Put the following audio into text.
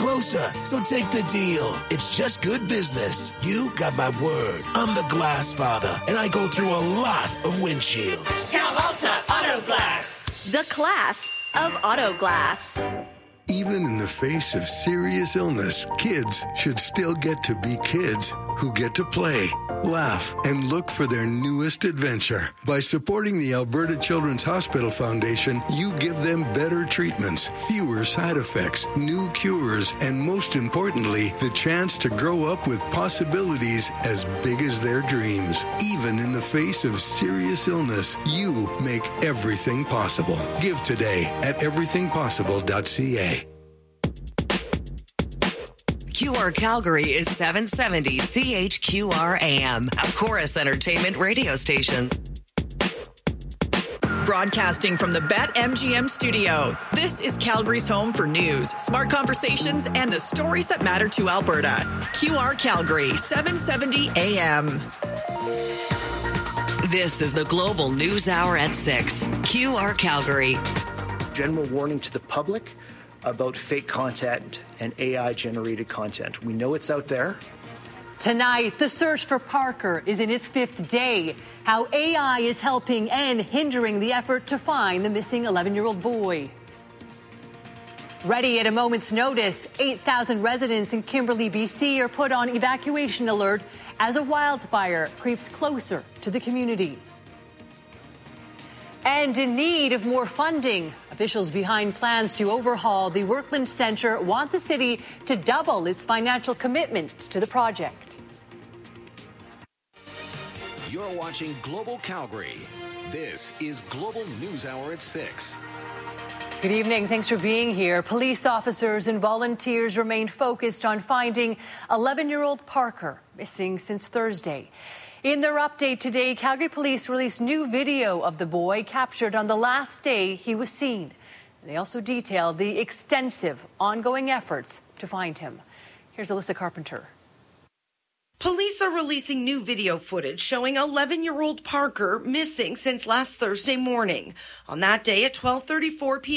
closer, so take the deal. It's just good business. You got my word. I'm the glass father, and I go through a lot of windshields. Cal Alta Auto Glass. The class of auto glass. Even in the face of serious illness, kids should still get to be kids who get to play, laugh, and look for their newest adventure. By supporting the Alberta Children's Hospital Foundation, you give them better treatments, fewer side effects, new cures, and most importantly, the chance to grow up with possibilities as big as their dreams. Even in the face of serious illness, you make everything possible. Give today at everythingpossible.ca. QR Calgary is 770 CHQR AM, a Chorus Entertainment radio station. Broadcasting from the BetMGM studio, this is Calgary's home for news, smart conversations, and the stories that matter to Alberta. QR Calgary, 770 AM. This is the Global News Hour at 6. QR Calgary. General warning to the public about fake content and AI-generated content. We know it's out there. Tonight, the search for Parker is in its 5th day. How AI is helping and hindering the effort to find the missing 11-year-old boy. Ready at a moment's notice, 8,000 residents in Kimberley, BC are put on evacuation alert as a wildfire creeps closer to the community. And in need of more funding, officials behind plans to overhaul the Workland Centre want the city to double its financial commitment to the project. You're watching Global Calgary. This is Global News Hour at 6. Good evening. Thanks for being here. Police officers and volunteers remain focused on finding 11-year-old Parker, missing since Thursday. In their update today, Calgary Police released new video of the boy captured on the last day he was seen. They also detailed the extensive ongoing efforts to find him. Here's Alyssa Carpenter. Police are releasing new video footage showing 11-year-old Parker missing since last Thursday morning. On that day at 12:34 p.m.